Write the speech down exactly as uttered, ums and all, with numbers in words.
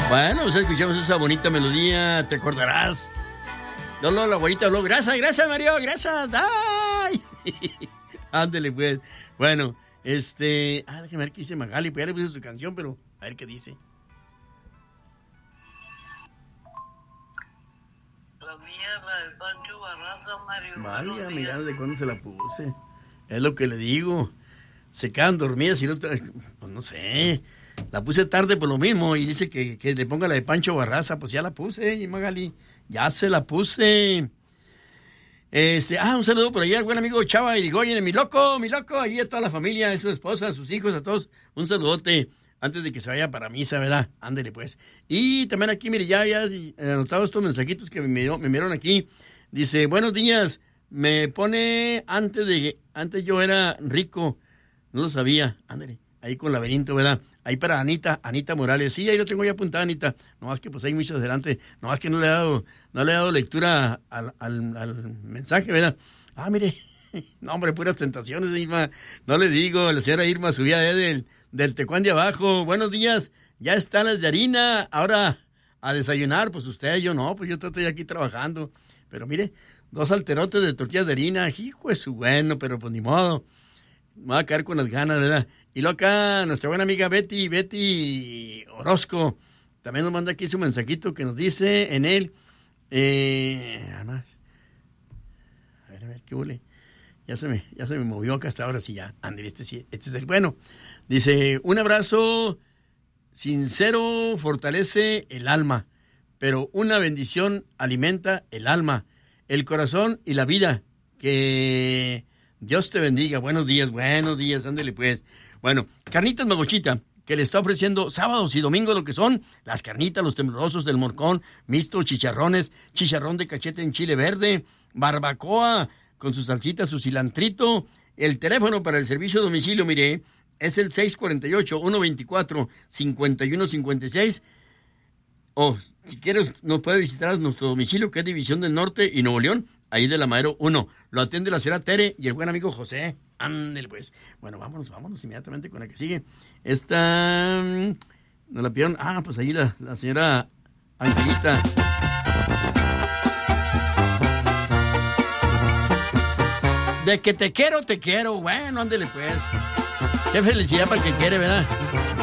Bueno, pues escuchamos esa bonita melodía, te acordarás. No, no, la abuelita habló. Gracias, gracias, Mario, gracias. ¡Ay! Ándele, pues. Bueno, este... Ah, déjame ver qué dice Magali, pues ya le puse su canción, pero a ver qué dice. La mía, la del Pancho Barraza, Mario. Vaya, mira de cuándo se la puse. Es lo que le digo. Se quedan dormidas y no... Pues no sé... La puse tarde por lo mismo y dice que, que le ponga la de Pancho Barraza. Pues ya la puse, Magali. Ya se la puse. Este, ah, un saludo por allá al buen amigo Chava Irigoyen, mi loco, mi loco, allí a toda la familia, a su esposa, a sus hijos, a todos. Un saludote antes de que se vaya para misa, ¿verdad? Ándele, pues. Y también aquí, mire, ya, ya anotado estos mensajitos que me, me, me enviaron aquí. Dice, buenos días, me pone antes de, antes yo era rico, no lo sabía, ándele. Ahí con Laberinto, ¿verdad? Ahí para Anita, Anita Morales. Sí, ahí lo tengo ya apuntado, Anita. No más que pues hay muchos adelante. No más que no le he dado, no le he dado lectura al, al, al mensaje, ¿verdad? Ah, mire. No, hombre, puras tentaciones, Irma. No le digo, la señora Irma subía del, del Tecuán de abajo. Buenos días. Ya están las de harina. Ahora a desayunar. Pues usted, yo no. Pues yo estoy aquí trabajando. Pero mire, dos alterotes de tortillas de harina. Hijo de su bueno, pero pues ni modo. Me va a caer con las ganas, ¿verdad? Y luego acá, nuestra buena amiga Betty, Betty Orozco, también nos manda aquí su mensajito que nos dice en él, eh, además, a ver, a ver, qué huele, ya se me, ya se me movió acá hasta ahora, sí, ya, André, este sí, este es el bueno. Dice, un abrazo sincero fortalece el alma, pero una bendición alimenta el alma, el corazón y la vida, que Dios te bendiga. Buenos días, buenos días, ándele pues. Bueno, Carnitas Magochita, que le está ofreciendo sábados y domingos lo que son las carnitas, los temblorosos del Morcón, mixto, chicharrones, chicharrón de cachete en chile verde, barbacoa con su salsita, su cilantrito. El teléfono para el servicio de domicilio, mire, es el seis cuatro ocho, uno dos cuatro, cinco uno cinco seis. O, si quieres, nos puede visitar a nuestro domicilio, que es División del Norte y Nuevo León, ahí de la Madero uno. Lo atiende la señora Tere y el buen amigo José. Ándale, pues. Bueno, vámonos, vámonos inmediatamente con la que sigue. Esta... ¿Nos la pidieron? Ah, pues ahí la, la señora Angelita. De que te quiero, te quiero. Bueno, ándale, pues. Qué felicidad para el que quiere, ¿verdad?